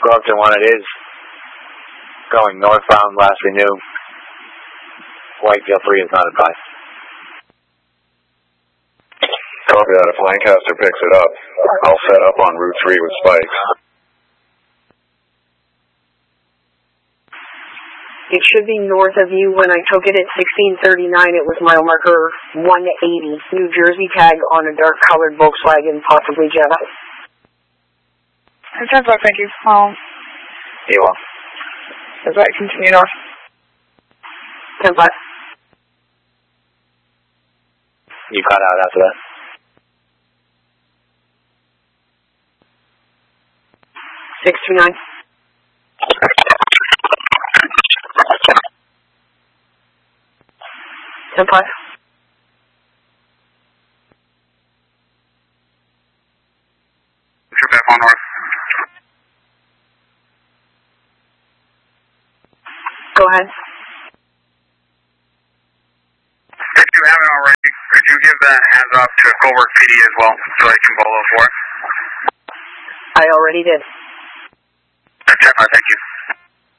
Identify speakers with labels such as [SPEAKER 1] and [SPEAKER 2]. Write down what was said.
[SPEAKER 1] Upton 1, it is going northbound, last we knew. Whitefield 3 is not advised.
[SPEAKER 2] Copy that. If Lancaster picks it up, I'll set up on Route 3 with spikes.
[SPEAKER 3] It should be north of you. When I took it at 1639, it was mile marker 180, New Jersey tag on a dark-colored Volkswagen, possibly Jetta.
[SPEAKER 4] Thank you.
[SPEAKER 1] You will.
[SPEAKER 4] Does that continue north?
[SPEAKER 3] 10-5.
[SPEAKER 1] You cut out after that.
[SPEAKER 3] Six 2-9. Ten 5.
[SPEAKER 5] Trip back on north.
[SPEAKER 3] Go ahead.
[SPEAKER 5] If you haven't already, could you give the hands off to Colbert PD as well, so I can follow for it?
[SPEAKER 3] I already did.
[SPEAKER 5] 10-5, thank you.